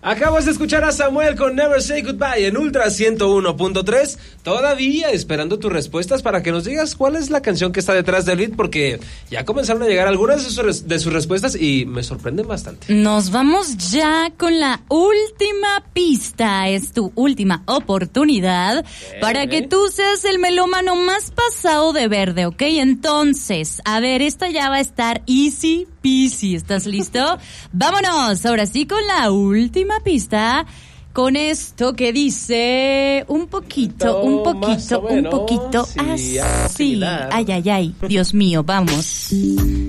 Acabas de escuchar a Samuel con Never Say Goodbye en Ultra 101.3. Todavía esperando tus respuestas para que nos digas cuál es la canción que está detrás del beat, porque ya comenzaron a llegar algunas de sus respuestas y me sorprenden bastante. Nos vamos ya con la última pista. Es tu última oportunidad para que tú seas el melómano más pasado de verde, ¿ok? Entonces, a ver, esta ya va a estar easy peasy. ¿Estás listo? Vámonos, ahora sí con la última pista, con esto que dice un poquito sí, así. Ay, Dios mío, vamos.